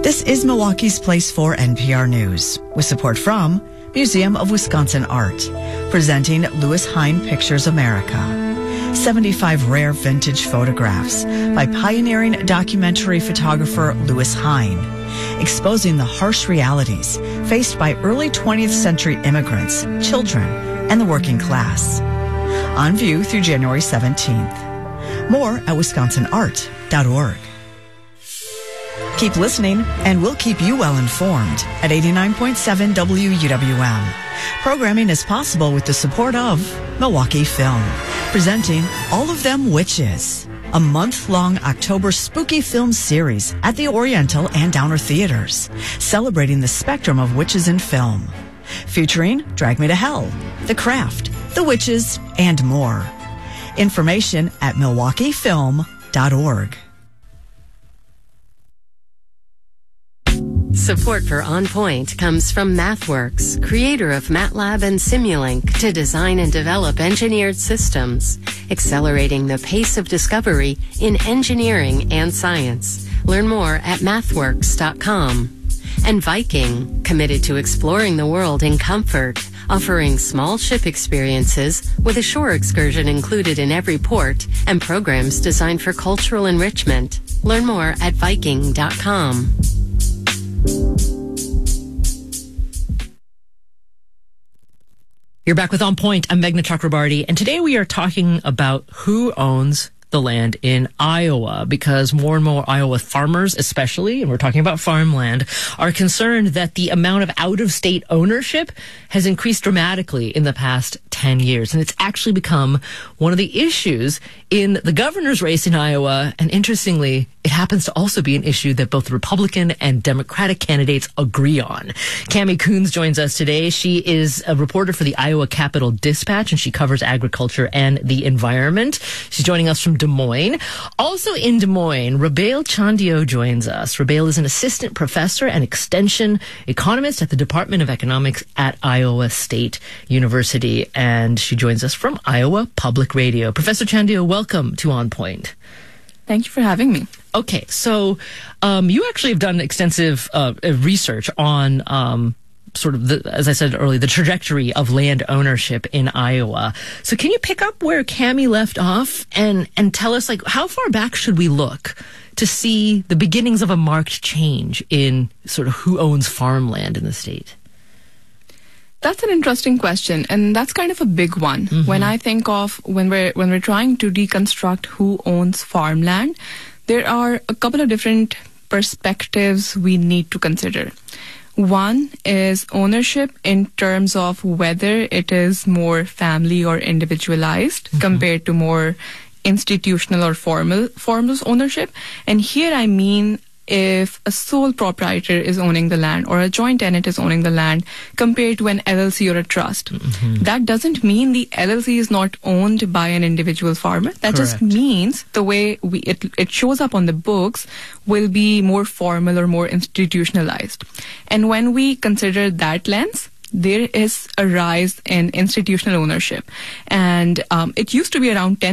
This is Milwaukee's Place for NPR News, with support from Museum of Wisconsin Art, presenting Lewis Hine Pictures America. 75 rare vintage photographs by pioneering documentary photographer Lewis Hine, exposing the harsh realities faced by early 20th century immigrants, children, and the working class. On view through January 17th. More at wisconsinart.org. Keep listening, and we'll keep you well informed at 89.7 WUWM. Programming is possible with the support of Milwaukee Film, presenting All of Them Witches, a month-long October spooky film series at the Oriental and Downer Theaters, celebrating the spectrum of witches in film, featuring Drag Me to Hell, The Craft, The Witches, and more. Information at milwaukeefilm.org. Support for On Point comes from MathWorks, creator of MATLAB and Simulink, to design and develop engineered systems, accelerating the pace of discovery in engineering and science. Learn more at mathworks.com. And Viking, committed to exploring the world in comfort, offering small ship experiences with a shore excursion included in every port and programs designed for cultural enrichment. Learn more at Viking.com. You're back with On Point. I'm Meghna Chakrabarty, and today we are talking about who owns the land in Iowa, because more and more Iowa farmers especially, and we're talking about farmland, are concerned that the amount of out-of-state ownership has increased dramatically in the past 10 years. And it's actually become one of the issues in the governor's race in Iowa. And interestingly, it happens to also be an issue that both Republican and Democratic candidates agree on. Cami Coons joins us today. She is a reporter for the Iowa Capital Dispatch, and she covers agriculture and the environment. She's joining us from Des Moines. Also in Des Moines, Rubail Chandio joins us. Rubail is an assistant professor and extension economist at the Department of Economics at Iowa State University, and she joins us from Iowa Public Radio. Professor Chandio, welcome to On Point. Thank you for having me. Okay, so you actually have done extensive research on sort of, as I said earlier, the trajectory of land ownership in Iowa. So can you pick up where Cami left off and tell us, like, how far back should we look to see the beginnings of a marked change in sort of who owns farmland in the state? That's an interesting question, and that's kind of a big one. Mm-hmm. When I think of when we're trying to deconstruct who owns farmland, there are a couple of different perspectives we need to consider. One is ownership in terms of whether it is more family or individualized compared to more institutional or formal ownership. And here I mean if a sole proprietor is owning the land or a joint tenant is owning the land compared to an LLC or a trust. Mm-hmm. That doesn't mean the LLC is not owned by an individual farmer. That Correct. Just means the way it shows up on the books will be more formal or more institutionalized. And when we consider that lens, there is a rise in institutional ownership. And it used to be around 10